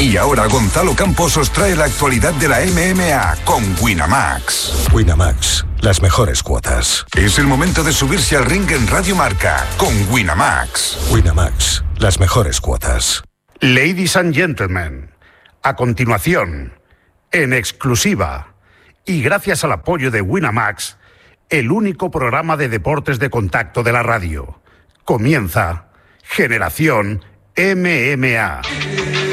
Y ahora Gonzalo Campos os trae la actualidad de la MMA con Winamax. Winamax, las mejores cuotas. Es el momento de subirse al ring en Radio Marca con Winamax. Winamax, las mejores cuotas. Ladies and gentlemen, a continuación, en exclusiva y gracias al apoyo de Winamax, el único programa de deportes de contacto de la radio. Comienza Generación MMA.